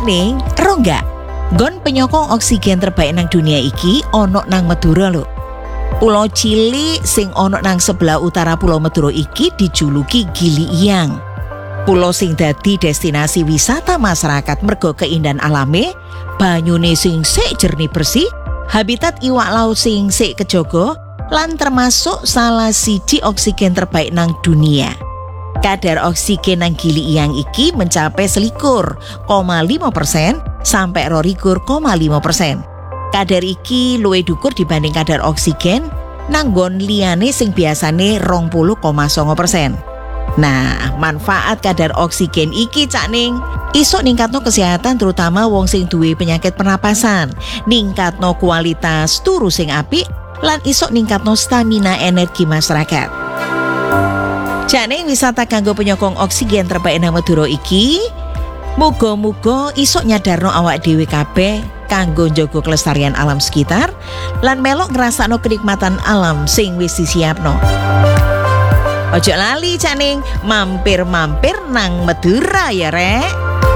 Ning, ero enggak? Nggon penyokong oksigen terbaik nang dunia iki ono nang Madura lho. Pulau cilik sing ono nang sebelah utara Pulau Madura iki dijuluki Gili Iyang. Pulau sing dadi destinasi wisata masyarakat mergo keindahan alame, banyune sing sik jernih bersih, habitat iwak laut sing sik kejaga, lan termasuk salah siji oksigen terbaik nang dunia. Kadar oksigen nang Gili Iyang iki mencapai 21,5% sampai 22,5%. Kadar iki luwih dhuwur dibanding kadar oksigen nang nggon liyane sing biasane 20,9%. Nah, manfaat kadar oksigen iki Cak Ning iso ningkatno kesehatan terutama wong sing duwe penyakit pernapasan, ningkatno kualitas turu sing apik, lan iso ningkatno stamina energi masyarakat. Cak Ning wisata kanggo penyokong oksigen terbaik nang Madura iki muga-muga iso nyadarno awak dhewe kabeh kanggo njaga kelestarian alam sekitar lan melok ngrasakno kenikmatan alam sing wis disiapno. Ojo lali Cak Ning, mampir-mampir nang Madura ya rek.